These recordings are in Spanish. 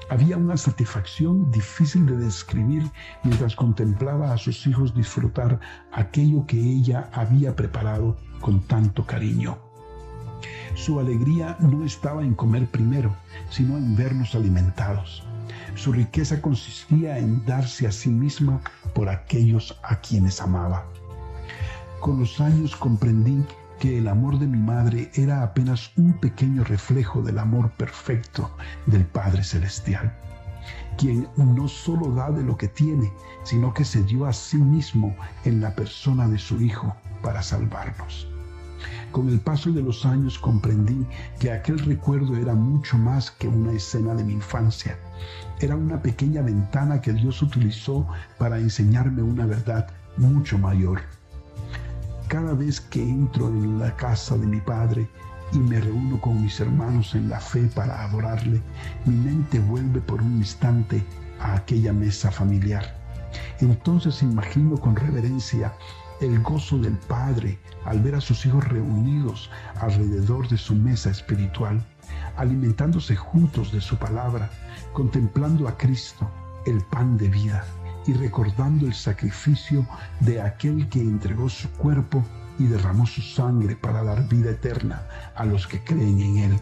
Había una satisfacción difícil de describir mientras contemplaba a sus hijos disfrutar aquello que ella había preparado con tanto cariño. Su alegría no estaba en comer primero, sino en vernos alimentados. Su riqueza consistía en darse a sí misma por aquellos a quienes amaba. Con los años comprendí que el amor de mi madre era apenas un pequeño reflejo del amor perfecto del Padre Celestial, quien no solo da de lo que tiene, sino que se dio a sí mismo en la persona de su Hijo para salvarnos. Con el paso de los años comprendí que aquel recuerdo era mucho más que una escena de mi infancia. Era una pequeña ventana que Dios utilizó para enseñarme una verdad mucho mayor. Cada vez que entro en la casa de mi Padre y me reúno con mis hermanos en la fe para adorarle, mi mente vuelve por un instante a aquella mesa familiar. Entonces imagino con reverencia el gozo del Padre al ver a sus hijos reunidos alrededor de su mesa espiritual, alimentándose juntos de su palabra, contemplando a Cristo, el pan de vida, y recordando el sacrificio de aquel que entregó su cuerpo y derramó su sangre para dar vida eterna a los que creen en él.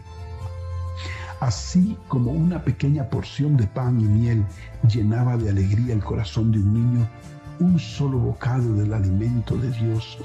Así como una pequeña porción de pan y miel llenaba de alegría el corazón de un niño, un solo bocado del alimento de Dios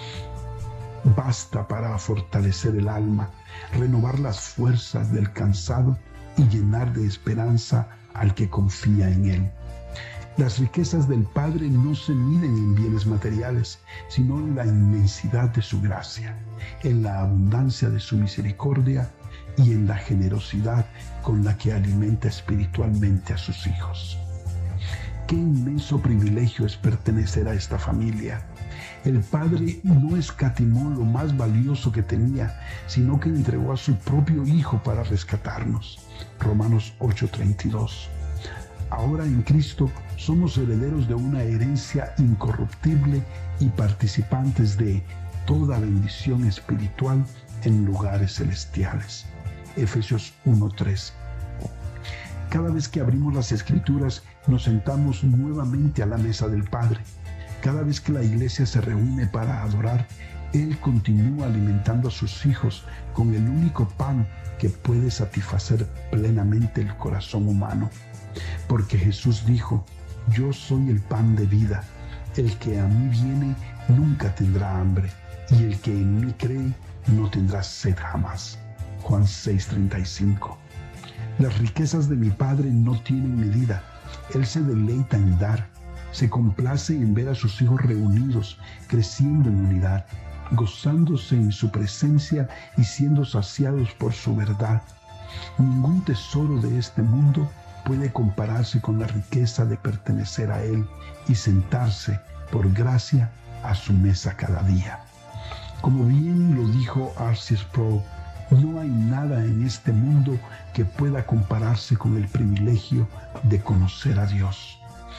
basta para fortalecer el alma, renovar las fuerzas del cansado y llenar de esperanza al que confía en él. Las riquezas del Padre no se miden en bienes materiales, sino en la inmensidad de su gracia, en la abundancia de su misericordia y en la generosidad con la que alimenta espiritualmente a sus hijos. Qué inmenso privilegio es pertenecer a esta familia. El Padre no escatimó lo más valioso que tenía, sino que entregó a su propio Hijo para rescatarnos. Romanos 8:32. Ahora en Cristo somos herederos de una herencia incorruptible y participantes de toda bendición espiritual en lugares celestiales. Efesios 1:3. Cada vez que abrimos las Escrituras, nos sentamos nuevamente a la mesa del Padre. Cada vez que la iglesia se reúne para adorar, Él continúa alimentando a sus hijos con el único pan que puede satisfacer plenamente el corazón humano. Porque Jesús dijo: yo soy el pan de vida, el que a mí viene nunca tendrá hambre, y el que en mí cree no tendrá sed jamás. Juan 6:35. Las riquezas de mi Padre no tienen medida. Él se deleita en dar, se complace en ver a sus hijos reunidos, creciendo en unidad, gozándose en su presencia y siendo saciados por su verdad. Ningún tesoro de este mundo puede compararse con la riqueza de pertenecer a Él y sentarse, por gracia, a su mesa cada día. Como bien lo dijo R.C. Sproul, no hay nada en este mundo que pueda compararse con el privilegio de conocer a Dios.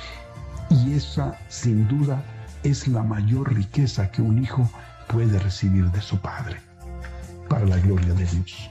Y esa, sin duda, es la mayor riqueza que un hijo puede recibir de su Padre. Para la gloria de Dios.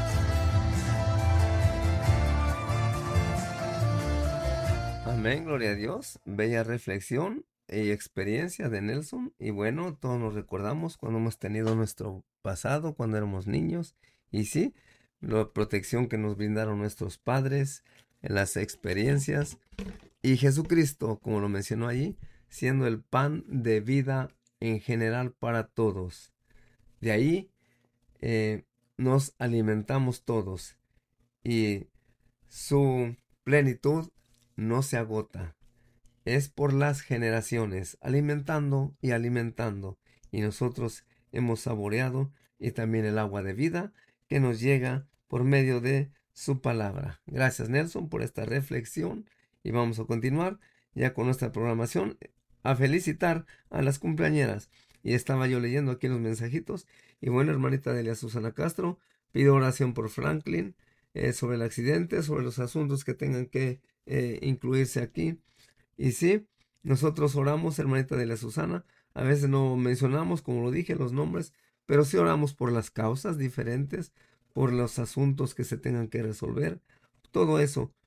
Amén, gloria a Dios. Bella reflexión y experiencia de Nelson. Y bueno, todos nos recordamos cuando hemos tenido nuestro pasado, cuando éramos niños. Y sí, la protección que nos brindaron nuestros padres, las experiencias. Y Jesucristo, como lo mencionó allí, siendo el pan de vida en general para todos. De ahí nos alimentamos todos. Y su plenitud no se agota. Es por las generaciones, alimentando y alimentando. Y nosotros hemos saboreado y también el agua de vida que nos llega por medio de su palabra. Gracias, Nelson, por esta reflexión. Y vamos a continuar ya con nuestra programación, a felicitar a las cumpleañeras. Y estaba yo leyendo aquí los mensajitos. Y bueno, hermanita Delia Susana Castro, pido oración por Franklin, sobre el accidente, sobre los asuntos que tengan que incluirse aquí. Y sí, nosotros oramos, hermanita Delia Susana. A veces no mencionamos, como lo dije, los nombres, pero sí oramos por las causas diferentes, por los asuntos que se tengan que resolver. Todo eso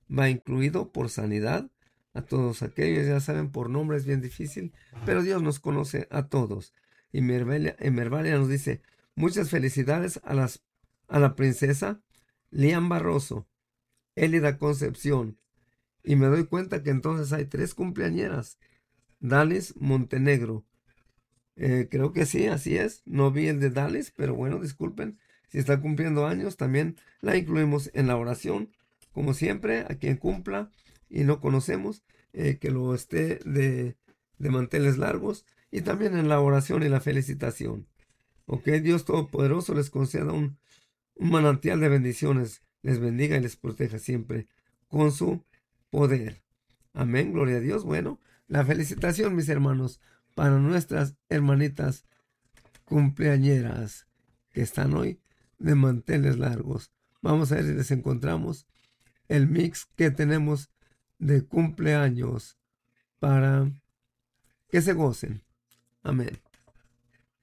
va incluido por sanidad. A todos aquellos, ya saben, por nombre es bien difícil, pero Dios nos conoce a todos. Y Mervalia nos dice, muchas felicidades a la princesa Lian Barroso, Élida Concepción. Y me doy cuenta que entonces hay 3 cumpleañeras. Dalis Montenegro. Creo que sí, así es. No vi el de Dalis, pero bueno, disculpen. Si está cumpliendo años, también la incluimos en la oración. Como siempre, a quien cumpla y no conocemos, que lo esté de manteles largos. Y también en la oración y la felicitación. Ok, Dios Todopoderoso les conceda un manantial de bendiciones. Les bendiga y les proteja siempre con su poder. Amén, gloria a Dios. Bueno, la felicitación, mis hermanos, para nuestras hermanitas cumpleañeras que están hoy de manteles largos. Vamos a ver si les encontramos el mix que tenemos de cumpleaños para que se gocen. Amén.